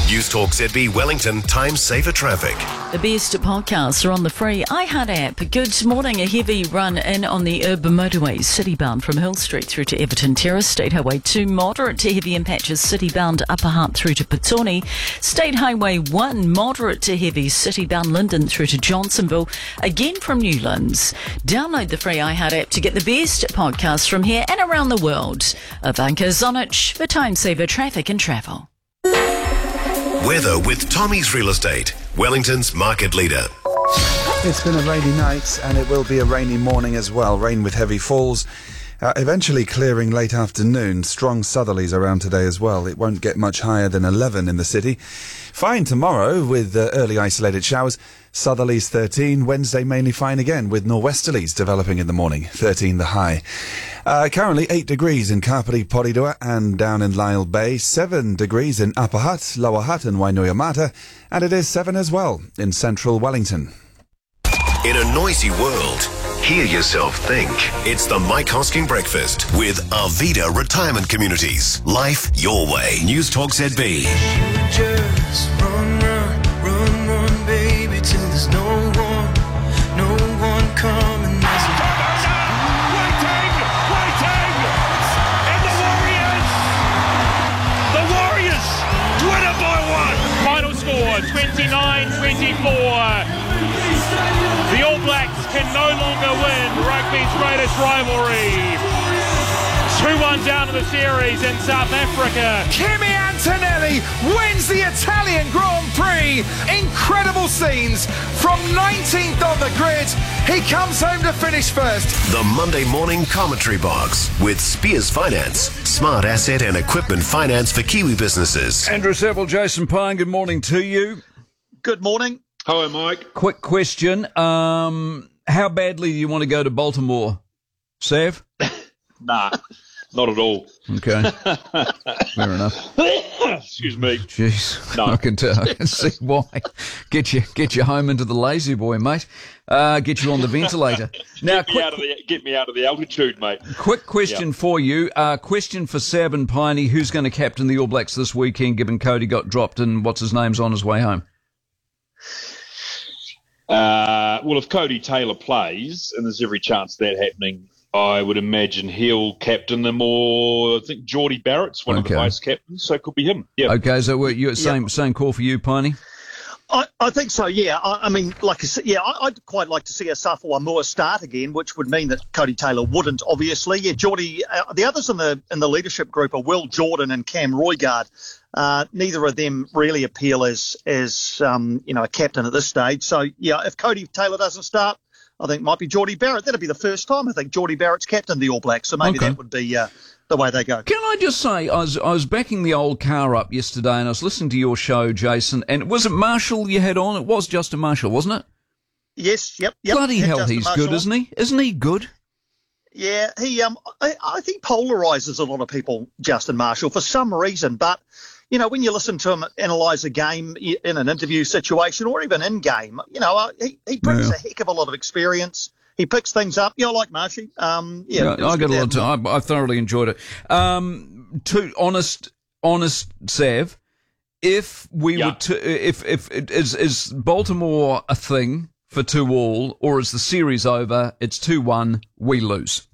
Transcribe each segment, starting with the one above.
News Talk ZB Wellington, time saver traffic. The best podcasts are on the free iHeart app. Good morning. A heavy run in on the urban motorways, city-bound from Hill Street through to Everton Terrace. State Highway 2, moderate to heavy in patches, city-bound Upper Hutt through to Petone. State Highway 1, moderate to heavy, city-bound Linden through to Johnsonville. Again from Newlands. Download the free iHeart app to get the best podcasts from here and around the world. Ivanka Zonich for time saver traffic and travel. Weather with Tommy's Real Estate, Wellington's market leader. It's been a rainy night and it will be a rainy morning as well. Rain with heavy falls, eventually clearing late afternoon. Strong southerlies around today as well. It won't get much higher than 11 in the city. Fine tomorrow with early isolated showers. Southerlies 13. Wednesday mainly fine again with nor'westerlies developing in the morning. 13 the high. Currently 8 degrees in Kapiti Porirua and down in Lyle Bay. 7 degrees in Upper Hutt, Lower Hutt and Wainuiomata. And it is 7 as well in central Wellington. In a noisy world, hear yourself think. It's the Mike Hosking Breakfast with Arvida Retirement Communities. Life your way. News Talk ZB. Just run, baby, till there's no one coming. And the Warriors win it by one. Final score, 29-24. The All Blacks can no longer win rugby's greatest rivalry. 2-1 down in the series in South Africa. Kimi Antonelli wins the Italian Grand Prix. Incredible scenes from 19th on the grid. He comes home to finish first. The Monday Morning Commentary Box with Spears Finance. Smart asset and equipment finance for Kiwi businesses. Andrew Seville, Jason Pine, good morning to you. Good morning. Hello, Mike. Quick question. How badly do you want to go to Baltimore, Sav? Nah, not at all. Okay. Fair enough. Excuse me. Jeez. No. I can see why. Get you home into the lazy boy, mate. Get you on the ventilator. Now, get me out of the altitude, mate. Quick question for you. Question for Sav and Piney. Who's going to captain the All Blacks this weekend, given Cody got dropped and what's-his-name's on his way home? Well, if Cody Taylor plays, and there's every chance of that happening, I would imagine he'll captain them, or I think Geordie Barrett's one of the vice captains, so it could be him. Yeah. Okay, so you're same call for you, Piney? I think so, yeah. I mean, like I said, yeah, I'd quite like to see a Safa-Wamua start again, which would mean that Cody Taylor wouldn't, obviously. Yeah, Geordie, the others in the leadership group are Will Jordan and Cam Roigard. Neither of them really appeal as a captain at this stage. So, yeah, if Cody Taylor doesn't start, I think it might be Geordie Barrett. That'd be the first time I think Geordie Barrett's captained the All Blacks, so maybe that would be the way they go. Can I just say, I was backing the old car up yesterday and I was listening to your show, Jason, and was it Marshall you had on? It was Justin Marshall, wasn't it? Yes, yep. Bloody hell, he's good, isn't he? Isn't he good? Yeah, he. I think polarises a lot of people, Justin Marshall, for some reason, but you know, when you listen to him analyse a game in an interview situation or even in game, you know, he brings a heck of a lot of experience. He picks things up. Yeah, I like Marshy. I got a lot of time. I thoroughly enjoyed it. To honest, Sav, if we were to, if is Baltimore a thing for 2-2, or is the series over? It's 2-1. We lose.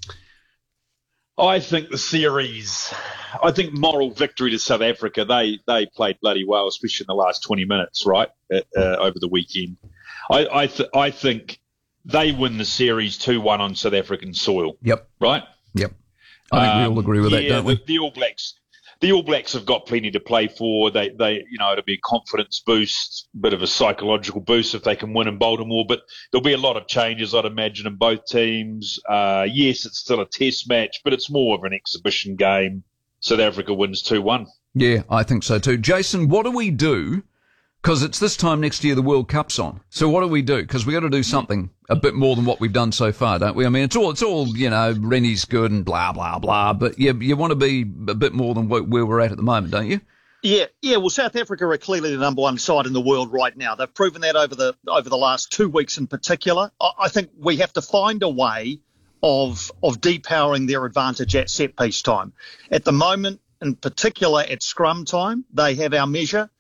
I think the series. I think moral victory to South Africa. They played bloody well, especially in the last 20 minutes, right, over the weekend. I think they win the series 2-1 on South African soil. Yep. Right? Yep. I think we all agree with that, don't we? The All Blacks have got plenty to play for. They it'll be a confidence boost, bit of a psychological boost if they can win in Baltimore. But there'll be a lot of changes, I'd imagine, in both teams. Yes, it's still a test match, but it's more of an exhibition game. South Africa wins 2-1. Yeah, I think so too. Jason, what do we do? Because it's this time next year the World Cup's on. So what do we do? Because we got to do something a bit more than what we've done so far, don't we? I mean, it's all Rennie's good and blah, blah, blah. But you want to be a bit more than where we're at the moment, don't you? Yeah. Well, South Africa are clearly the number one side in the world right now. They've proven that over the last 2 weeks in particular. I think we have to find a way of depowering their advantage at set piece time. At the moment, in particular at scrum time, they have our measure.